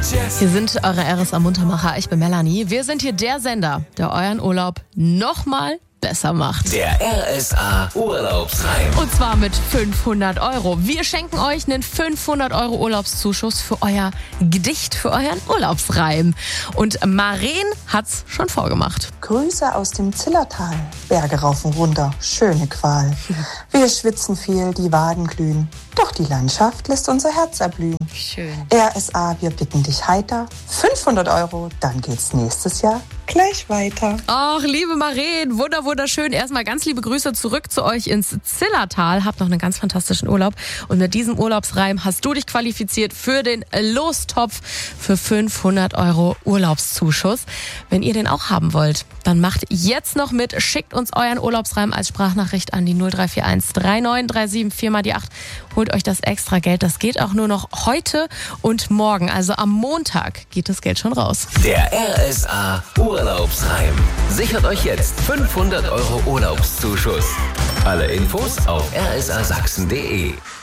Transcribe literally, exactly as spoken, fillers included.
Hier sind eure R S A-Muntermacher. Ich bin Melanie. Wir sind hier der Sender, der euren Urlaub nochmal besser macht. Der R S A Urlaubsreim. Und zwar mit fünfhundert Euro. Wir schenken euch einen fünfhundert Euro Urlaubszuschuss für euer Gedicht, für euren Urlaubsreim. Und Maren hat's schon vorgemacht. Grüße aus dem Zillertal. Berge rauf und runter, schöne Qual. Wir schwitzen viel, die Waden glühen. Doch die Landschaft lässt unser Herz erblühen. Schön. R S A, wir bitten dich heiter. fünfhundert Euro, dann geht's nächstes Jahr gleich weiter. Ach, liebe Maren, wunder, wunderschön. Erstmal ganz liebe Grüße zurück zu euch ins Zillertal. Habt noch einen ganz fantastischen Urlaub. Und mit diesem Urlaubsreim hast du dich qualifiziert für den Lostopf für fünfhundert Euro Urlaubszuschuss. Wenn ihr den auch haben wollt, dann macht jetzt noch mit. Schickt uns euren Urlaubsreim als Sprachnachricht an die null drei vier eins drei neun drei sieben vier mal die acht. Holt euch das extra Geld. Das geht auch nur noch heute und morgen. Also am Montag geht das Geld schon raus. Der R S A Urlaubsreim. Sichert euch jetzt fünfhundert Euro Urlaubszuschuss. Alle Infos auf r s a sachsen punkt d e.